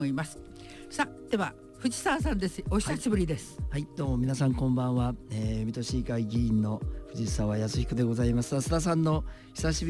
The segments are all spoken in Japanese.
思います。さあでは藤沢さんです。お久しぶりです。 はい、どうも皆さんこんばんは、水戸市議会議員の藤沢康彦でございます。須田さんの久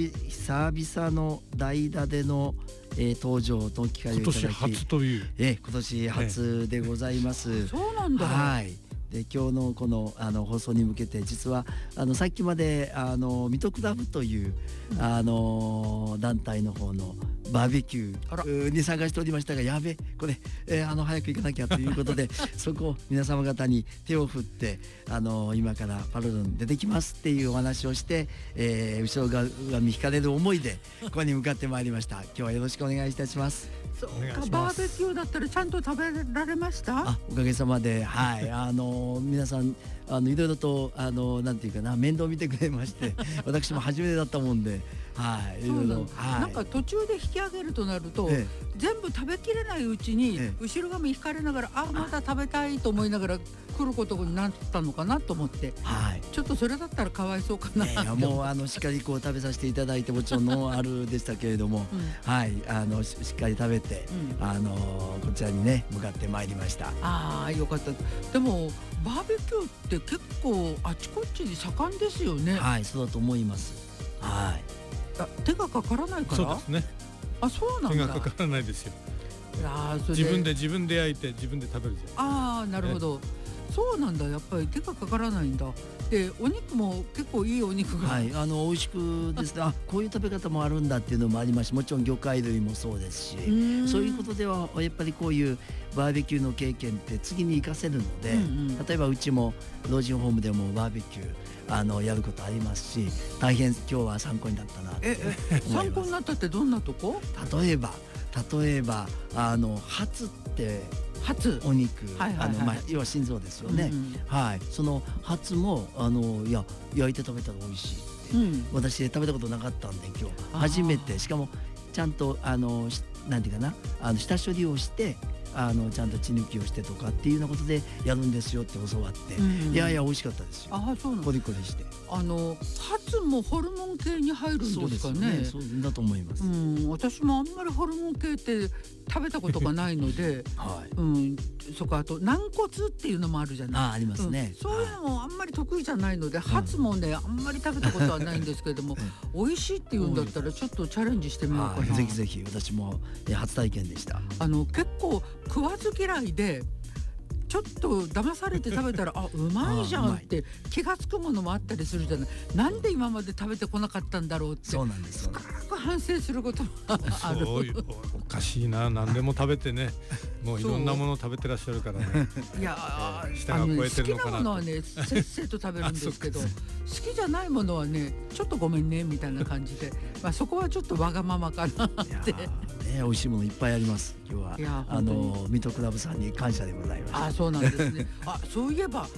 々の代打での、登場の機会をいただき、 今年初という、 今年初でございます。 そうなんだ。 はい。で今日のこの放送に向けて実はさっきまで水戸クラブという団体の方のバーベキューに参加しておりましたが、やべこれ、早く行かなきゃということでそこを皆様方に手を振って今からパルルン出てきますっていうお話をして、後ろ側に引かれる思いでここに向かってまいりました。今日はよろしくお願いいたします。 そうか、バーベキューだったらちゃんと食べられました？ おかげさまで、はい、皆さんいろいろとなんていうかな、面倒見てくれまして私も初めてだったもんで、はい、いろいろ、 なんか途中で引き上げるとなると、全部食べきれないうちに、後ろ髪引かれながらまた食べたいと思いながら来ることになったのかなと思って、ちょっとそれだったらかわいそうかなって。 もうしっかりこう食べさせていただいて、もちろんノンアルでしたけれども、はい、しっかり食べて、こちらにね向かってまいりました。 よかった。でもバーベキューって結構あちこちに盛んですよね。 はい、そうだと思います。はい。 手がかからないから。 そうですね。 そうなんだ。 手がかからないですよ。自分で焼いて自分で食べるじゃん。 なるほど。そうなんだ。やっぱり手がかからないんだ。でお肉も結構いいお肉が、 はい、美味しくですね。こういう食べ方もあるんだっていうのもありますし、もちろん魚介類もそうですし、そういうことではやっぱりこういうバーベキューの経験って次に活かせるので、例えばうちも老人ホームでもバーベキューやることありますし、大変今日は参考になったなって参考になったってどんなとこ？ 例えばハツってお肉、要は心臓ですよね。はい、そのハツも焼いて食べたら美味しいって、私食べたことなかったんで今日初めて、しかもちゃんとなんていうかな、下処理をしてちゃんと血抜きをしてとかっていうようなことでやるんですよって教わって、いや美味しかったですよ。 そうなんコリコリして。 ハツもホルモン系に入るんですかね。 そうだと思います。 私もあんまりホルモン系って食べたことがないので、そこあと軟骨っていうのもあるじゃない。 ありますね。 そういうのもあんまり得意じゃないので、ハツもねあんまり食べたことはないんですけれども、美味しいって言うんだったらちょっとチャレンジしてみようかな。 ぜひぜひ。私も初体験でした。 結構食わず嫌いでちょっと騙されて食べたらうまいじゃんって気がつくものもあったりするじゃない。なんで今まで食べてこなかったんだろうって。 そうなんですよ。 深く反省することもある。 おかしいな、何でも食べてね、もういろんなものを食べてらっしゃるからね。 いや舌が超えてるのかな。 好きなものはねせっせと食べるんですけど好きじゃないものはねちょっとごめんねみたいな感じで、そこはちょっとわがままかなって。 美味しいものいっぱいあります。今日は水戸クラブさんに感謝でございます。 そうなんですね。そういえば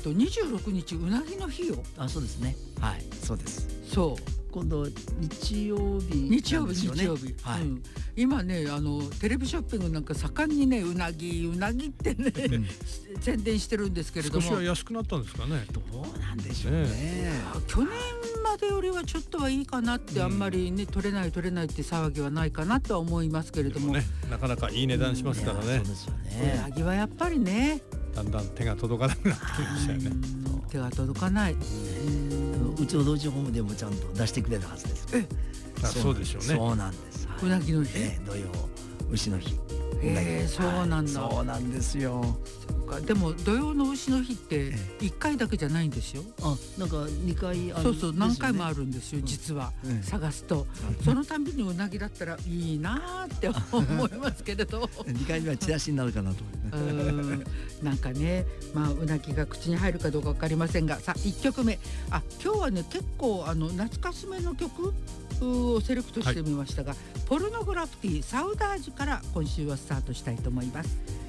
26日うなぎの日よ。 そうですね。はい、そうです。 そう。 今度日曜日、 今ねテレビショッピングなんか盛んにねうなぎってね、宣伝してるんですけれども、 少しは安くなったんですかね。 どうなんでしょうね。 去年までよりはちょっとはいいかなって、あんまりね取れないって騒ぎはないかなとは思いますけれども、 なかなかいい値段しますからね。 そうですよね。 うなぎはやっぱりねだんだん手が届かなくなってきましたよね。 手が届かない。 うちの老人ホームでもちゃんと出してくれるはずです。 そうでしょうね。 そうなんです。 うなぎの日、 土曜牛の日。 そうなんだ。 そうなんですよ。 でも土曜の牛の日って1回だけじゃないんですよ。 なんか2回そう何回もあるんですよ、実は。探すとそのたんびにうなぎだったらいいなって思いますけれど 2回目はチラシになるかなとなんかね、うなぎが口に入るかどうか分かりませんが、さあ1曲目今日はね結構懐かしめの曲をセレクトしてみましたが、ポルノグラフィティサウダージから今週はスタートしたいと思います。